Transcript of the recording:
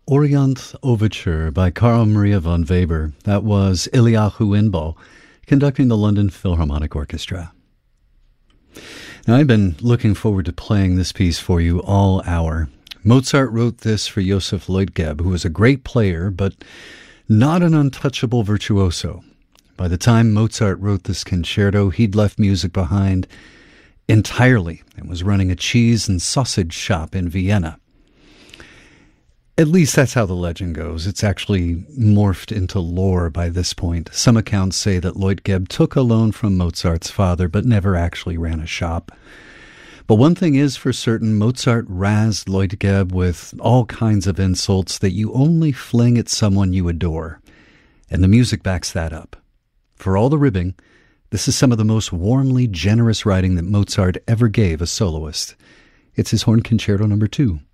Orient Overture by Carl Maria von Weber. That was Eliyahu Inbal conducting the London Philharmonic Orchestra. Now, I've been looking forward to playing this piece for you all hour. Mozart wrote this for Joseph Leutgeb, who was a great player, but not an untouchable virtuoso. By the time Mozart wrote this concerto, he'd left music behind entirely and was running a cheese and sausage shop in Vienna. At least that's how the legend goes. It's actually morphed into lore by this point. Some accounts say that Leutgeb took a loan from Mozart's father, but never actually ran a shop. But one thing is for certain, Mozart razzed Leutgeb with all kinds of insults that you only fling at someone you adore. And the music backs that up. For all the ribbing, this is some of the most warmly generous writing that Mozart ever gave a soloist. It's his Horn Concerto No. 2.